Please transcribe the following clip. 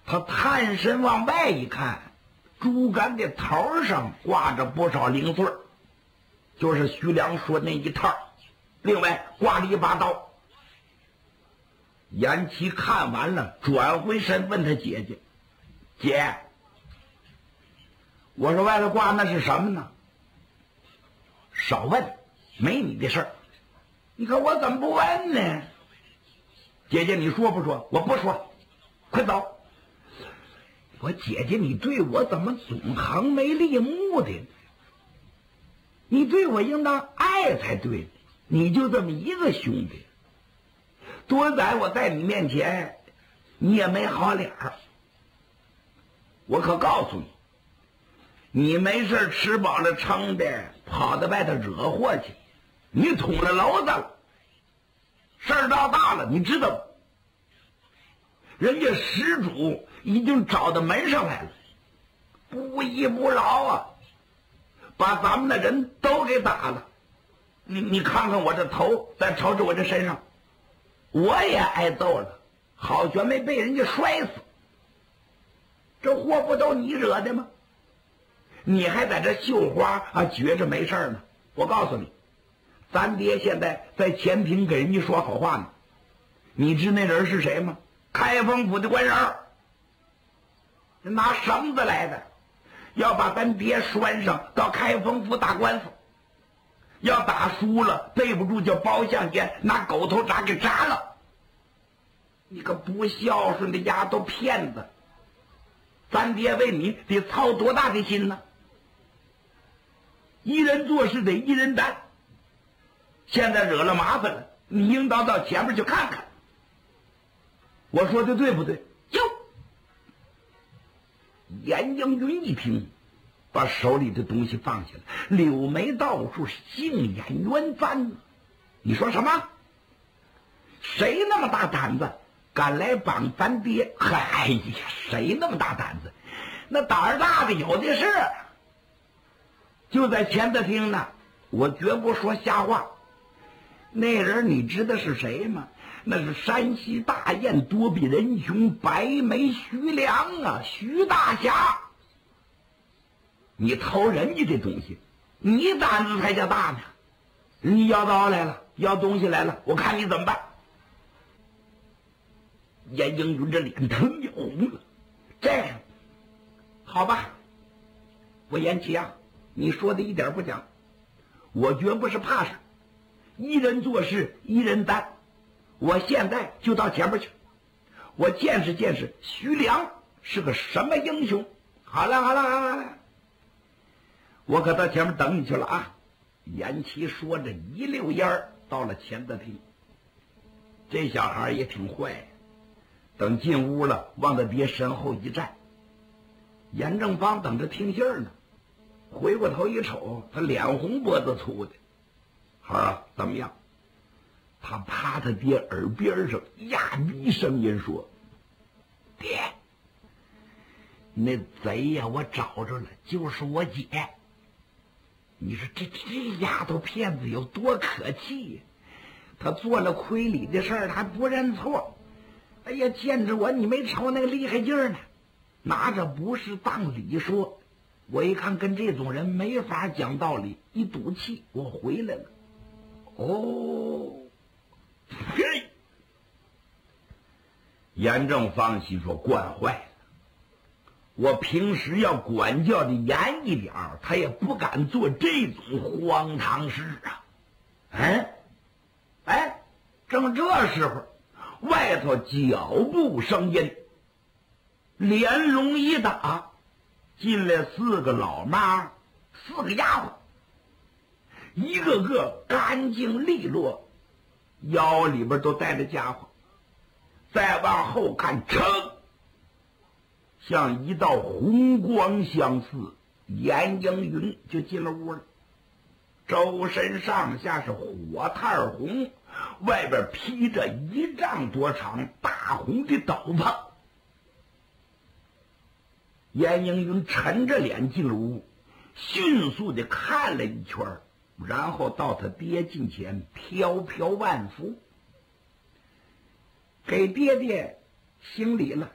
他探身往外一看，竹竿的头上挂着不少零碎，就是徐良说那一套，另外挂了一把刀。严琦看完了，转回身问他姐姐：“姐，我说外头挂那是什么呢？”“少问，没你的事儿。”“你看我怎么不问呢？”“姐姐你说不说？”“我不说，快走。”“我姐姐你对我怎么总横眉立目的呢？你对我应当爱才对，你就这么一个兄弟，多载我在你面前你也没好脸儿。我可告诉你，你没事吃饱了撑的跑到外头惹祸去，你捅了娄子了，事儿闹大了，你知道吗？人家施主已经找到门上来了，不依不饶啊，把咱们的人都给打了。你看看我这头，再瞅瞅我这身上，我也挨揍了，好悬没被人家摔死。这祸不都你惹的吗？你还在这绣花啊，觉着没事呢。我告诉你，咱爹现在在前庭给人家说好话呢。你知那人是谁吗？开封府的官人，拿绳子来的，要把咱爹拴上到开封府打官司，要打输了背不住，叫包相爷拿狗头铡给铡了。你个不孝顺的丫头骗子，咱爹为你得操多大的心呢？一人做事得一人担，现在惹了麻烦了，你应当到前面去看看。我说的对不对？哟！严应云一听，把手里的东西放下来，柳眉倒竖，杏眼圆簪。你说什么？谁那么大胆子敢来绑咱爹？哎呀，谁那么大胆子？那胆儿大的有的是，就在前头听呢。我绝不说瞎话。那人你知道是谁吗？那是山西大雁多比人雄白眉徐良啊，徐大侠。你偷人家这东西，你胆子才叫大呢。你要刀来了，要东西来了，我看你怎么办。严应云这脸腾就红了。这样好吧，我严琦啊，你说的一点不假，我绝不是怕事，一人做事一人担。我现在就到前面去，我见识见识徐良是个什么英雄。好了好了好了，我可到前面等你去了啊。严琦说着一溜烟儿到了前德厅。这小孩也挺坏，等进屋了往他爹身后一站。严正方等着听信儿呢，回过头一瞅，他脸红脖子粗的。孩儿啊，怎么样？他趴他爹耳边上压低声音说：“爹，那贼呀，我找着了，就是我姐。你说这丫头片子有多可气呀？他做了亏礼的事儿，他还不认错。哎呀，见着我你没瞅那个厉害劲儿呢，拿着不是当理说。我一看跟这种人没法讲道理，一赌气，我回来了。哦。”嘿，严正方心说：“惯坏了，我平时要管教的严一点，他也不敢做这种荒唐事啊。”哎，正这时候，外头脚步声音，连笼一打，进来4个老妈，4个丫鬟，一个个干净利落，腰里边都带着家伙。再往后看，噌，像一道红光相似，严应云就进了屋了。周身上下是火炭红，外边披着1丈多长大红的斗篷。严应云沉着脸进了屋，迅速地看了一圈，然后到他爹近前飘飘万福，给爹爹行礼了。